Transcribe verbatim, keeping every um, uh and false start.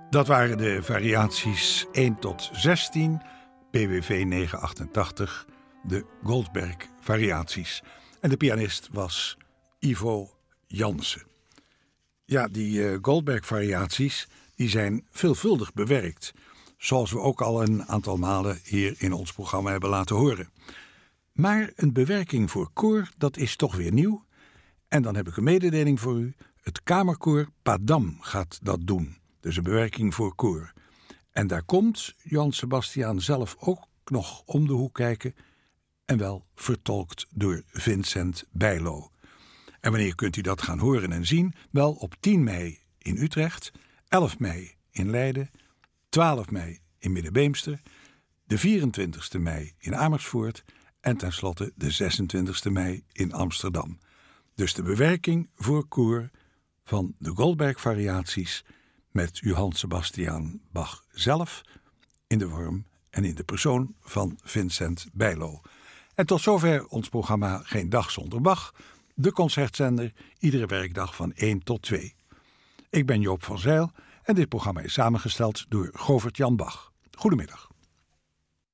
Dat waren de variaties één tot zestien, B W V negenhonderdachtentachtig, de Goldberg variaties. En de pianist was Ivo Jansen. Ja, die uh, Goldberg variaties die zijn veelvuldig bewerkt, zoals we ook al een aantal malen hier in ons programma hebben laten horen. Maar een bewerking voor koor, dat is toch weer nieuw. En dan heb ik een mededeling voor u. Het kamerkoor Padam gaat dat doen. Dus een bewerking voor koor. En daar komt Johann Sebastian zelf ook nog om de hoek kijken. En wel vertolkt door Vincent Bijlo. En wanneer kunt u dat gaan horen en zien? Wel op tien mei in Utrecht, elf mei in Leiden, twaalf mei in Middenbeemster, de vierentwintigste mei in Amersfoort en tenslotte de zesentwintigste mei in Amsterdam. Dus de bewerking voor koor van de Goldberg variaties met Johann Sebastian Bach zelf in de vorm en in de persoon van Vincent Bijlo. En tot zover ons programma Geen Dag Zonder Bach, de concertzender, iedere werkdag van één tot twee. Ik ben Joop van Zijl en dit programma is samengesteld door Govert Jan Bach. Goedemiddag.